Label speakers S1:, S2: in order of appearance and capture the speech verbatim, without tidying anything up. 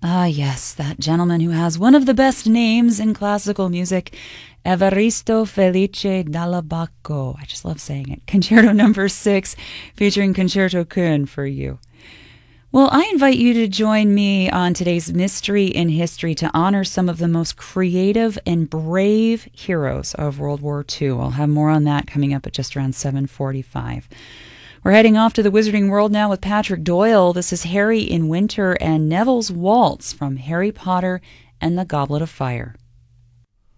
S1: Ah, yes, that gentleman who has one of the best names in classical music, Evaristo Felice Dall'Abaco. I just love saying it. Concerto number six, featuring Concerto Köln for you. Well, I invite you to join me on today's Mystery in History to honor some of the most creative and brave heroes of World War Two. I'll have more on that coming up at just around seven forty-five. We're heading off to the Wizarding World now with Patrick Doyle. This is Harry in Winter and Neville's Waltz from Harry Potter and the Goblet of Fire.